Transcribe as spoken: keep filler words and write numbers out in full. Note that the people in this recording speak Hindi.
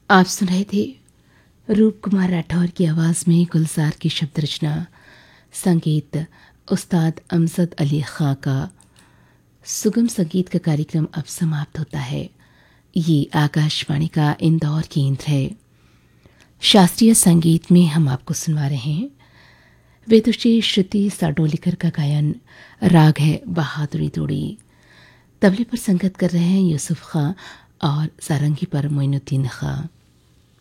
आप सुन रहे थे रूप कुमार राठौर की आवाज़ में गुलजार की शब्द रचना, संगीत उस्ताद अमजद अली खां का। सुगम संगीत का कार्यक्रम अब समाप्त होता है। ये आकाशवाणी का इंदौर केंद्र है। शास्त्रीय संगीत में हम आपको सुनवा रहे हैं विदुषी श्रुति साडोलीकर का गायन। राग है बहादुरी तोड़ी। तबले पर संगत कर रहे हैं यूसुफ खां और सारंगी पर मोइनुद्दीन खां।